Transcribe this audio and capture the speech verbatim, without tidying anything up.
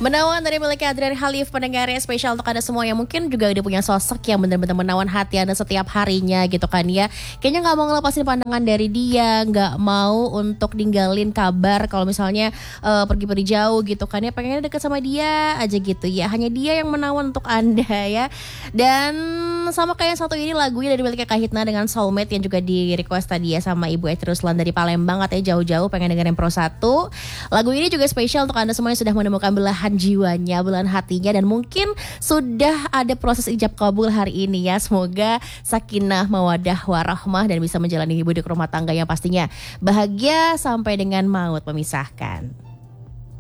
Menawan dari milik Adrian Khalif, pendengarnya spesial untuk Anda semua yang mungkin juga udah punya sosok yang benar-benar menawan hati Anda setiap harinya gitu kan ya. Kayaknya gak mau ngelepasin pandangan dari dia, gak mau untuk ninggalin kabar kalau misalnya uh, pergi-pergi jauh gitu kan ya. Pengennya deket sama dia aja gitu ya. Hanya dia yang menawan untuk Anda ya. Dan sama kayak yang satu ini lagunya dari milik Kak Hitna dengan Soulmate yang juga di request tadi ya sama Ibu Eti Ruslan dari Palembang, katanya jauh-jauh pengen dengerin Pro satu. Lagu ini juga spesial untuk Anda semua yang sudah menemukan belahan jiwanya, belahan hatinya, dan mungkin sudah ada proses ijab kabul hari ini ya. Semoga sakinah, mawadah, warahmah dan bisa menjalani hidup rumah tangga yang pastinya bahagia sampai dengan maut memisahkan.